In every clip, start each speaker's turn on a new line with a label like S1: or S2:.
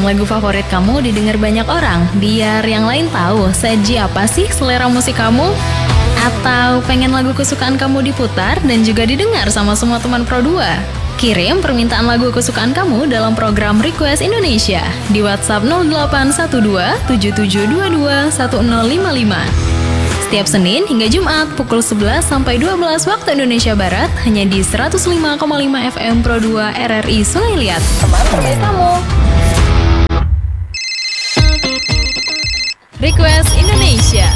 S1: lagu favorit kamu didengar banyak orang, biar yang lain tahu seji apa sih selera musik kamu? Atau pengen lagu kesukaan kamu diputar dan juga didengar sama semua teman Pro2? Kirim permintaan lagu kesukaan kamu dalam program Request Indonesia di WhatsApp 0812 7722 1055. Setiap Senin hingga Jumat pukul 11 sampai 12 waktu Indonesia Barat hanya di 105,5 FM Pro2 RRI Sungai Liat. Teman terbaik kamu. Request Indonesia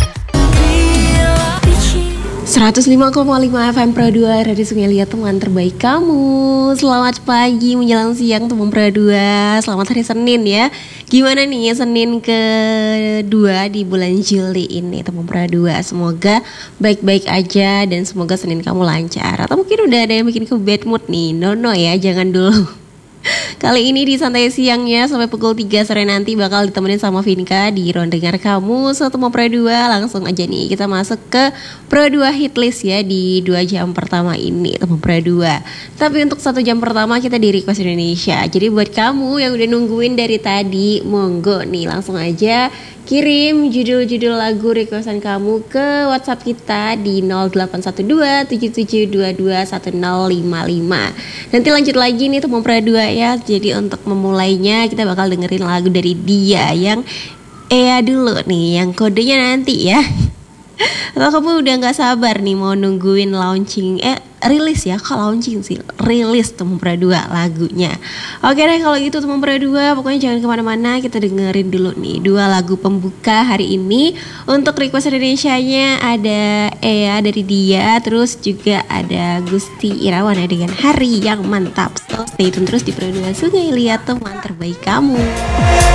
S2: 105,5 FM Pro2 dari Sungai Liat, teman terbaik kamu. Selamat pagi menjelang siang teman Pro2. Selamat hari Senin ya. Gimana nih Senin kedua di bulan Juli ini teman Pro2? Semoga baik-baik aja dan semoga Senin kamu lancar. Atau mungkin udah ada yang bikin ke bad mood nih. No ya, jangan dulu. Kali ini di santai siangnya sampai pukul 3 sore nanti bakal ditemenin sama Vinka di Ruang Dengar Kamu Teman Pro2. Langsung aja nih kita masuk ke Pro2 Hitlist ya di 2 jam pertama ini teman Pro2. Tapi untuk 1 jam pertama kita di Request Indonesia. Jadi buat kamu yang udah nungguin dari tadi, monggo nih langsung aja kirim judul-judul lagu requestan kamu ke WhatsApp kita di 0812 7722 1055. Nanti lanjut lagi nih teman Pro2 ya. Jadi untuk memulainya kita bakal dengerin lagu dari dia yang Ea dulu nih, yang kodenya nanti ya. Atau kamu udah gak sabar nih mau nungguin launching rilis ya, kok launching sih, rilis teman Pro2 lagunya. Oke deh kalau gitu teman Pro2, pokoknya jangan kemana-mana, kita dengerin dulu nih 2 lagu pembuka hari ini. Untuk Request Indonesia-nya ada Ea dari dia, terus juga ada Gusti Irawan ya dengan Hari Yang Mantap. So stay tune terus di Pro2 Sungai Liat, teman terbaik kamu.